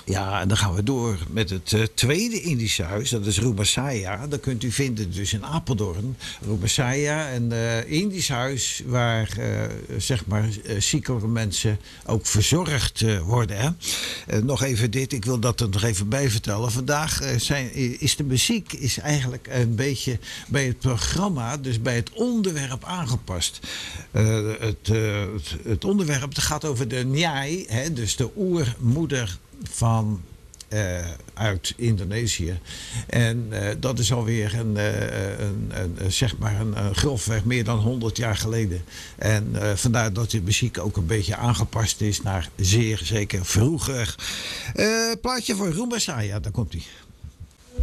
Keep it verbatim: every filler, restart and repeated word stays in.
Ja, en dan gaan we door met het uh, tweede Indische huis. Dat is Rumasaya. Dat kunt u vinden dus in Apeldoorn. Rumasaya, een uh, Indisch huis waar uh, zeg maar uh, ziekere mensen ook verzorgd uh, worden. Hè? Uh, nog even dit, ik wil dat er nog even bij vertellen. Vandaag uh, zijn, is de muziek is eigenlijk een beetje bij het programma, dus bij het onderwerp aangepast. Uh, het, uh, het, het onderwerp gaat over de Nyai, hè, dus de oermoeder van uh, uit Indonesië. En uh, dat is alweer een, uh, een, een, zeg maar een, een grofweg meer dan honderd jaar geleden. En uh, vandaar dat de muziek ook een beetje aangepast is naar zeer zeker vroeger. Uh, plaatje voor Rumasaya, daar komt hij.